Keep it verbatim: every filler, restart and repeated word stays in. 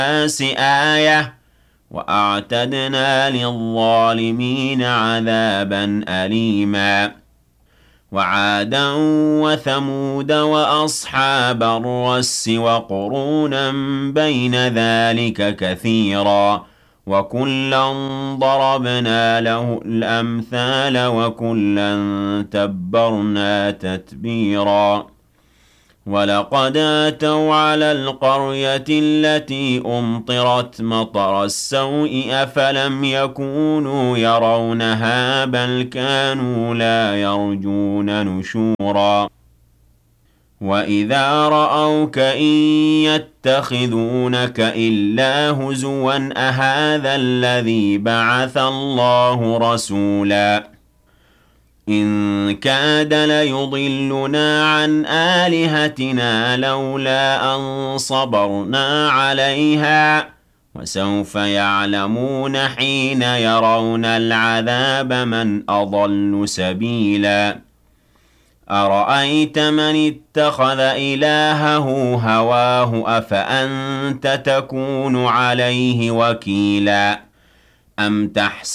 الناس آية وأعتدنا للظالمين عذابا أليما وعادا وثمود وأصحاب الرس وقرونا بين ذلك كثيرا وكلا ضربنا له الأمثال وكلا تبرنا تتبيرا ولقد آتوا على القرية التي أمطرت مطر السوء أفلم يكونوا يرونها بل كانوا لا يرجون نشورا وإذا رأوك إن يتخذونك إلا هزوا أهذا الذي بعث الله رسولا إن كاد ليضلنا عن آلهتنا لولا أن صبرنا عليها وسوف يعلمون حين يرون العذاب من أضل سبيلا أرأيت من اتخذ إلهه هواه أفأنت تكون عليه وكيلا أم تحسن